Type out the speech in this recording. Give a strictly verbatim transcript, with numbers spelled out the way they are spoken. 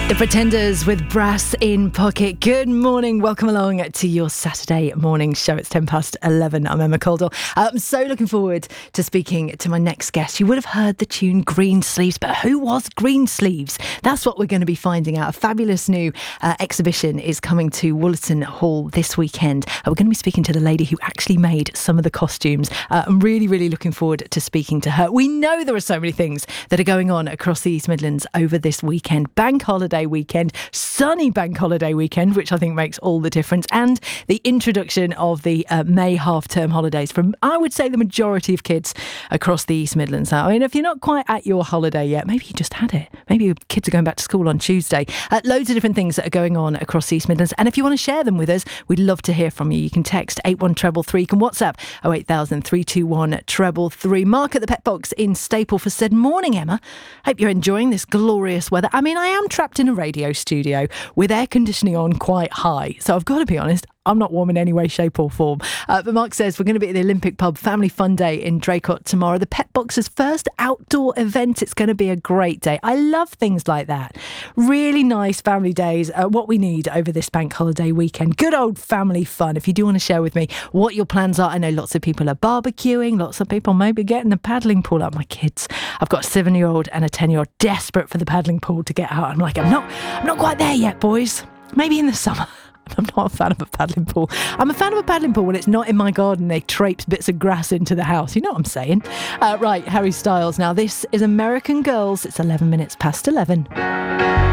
The Pretenders with Brass in Pocket. Good morning. Welcome along to your Saturday morning show. It's ten past eleven. I'm Emma Caldwell. I'm so looking forward to speaking to my next guest. You would have heard the tune Green Sleeves, but who was Green Sleeves? That's what we're going to be finding out. A fabulous new uh, exhibition is coming to Woollerton Hall this weekend. Uh, we're going to be speaking to the lady who actually made some of the costumes. Uh, I'm really, really looking forward to speaking to her. We know there are so many things that are going on across the East Midlands over this weekend. Bank holiday weekend, sunny bank holiday weekend, which I think makes all the difference, and the introduction of the uh, May half-term holidays from, I would say, the majority of kids across the East Midlands. Now, I mean, if you're not quite at your holiday yet, maybe you just had it. Maybe your kids are going back to school on Tuesday. Uh, loads of different things that are going on across the East Midlands, and if you want to share them with us, we'd love to hear from you. You can text eight one three three, you can WhatsApp oh eight thousand, three two one, three three. Mark at the Pet Box in Stapleford said, "Morning, Emma. Hope you're enjoying this glorious weather. I mean, I am trapped in a radio studio with air conditioning on quite high, so I've got to be honest, I'm not warm in any way, shape or form." Uh, but Mark says, we're going to be at the Olympic Pub Family Fun Day in Draycott tomorrow. The Pet Box's first outdoor event. It's going to be a great day. I love things like that. Really nice family days. Uh, what we need over this bank holiday weekend. Good old family fun. If you do want to share with me what your plans are. I know lots of people are barbecuing. Lots of people maybe getting the paddling pool out. My kids, I've got a seven-year-old and a ten-year-old desperate for the paddling pool to get out. I'm like, I'm not, I'm not quite there yet, boys. Maybe in the summer. I'm not a fan of a paddling pool. I'm a fan of a paddling pool when it's not in my garden. They traipse bits of grass into the house. You know what I'm saying? Uh, right, Harry Styles. Now, this is American Girls. It's eleven minutes past eleven.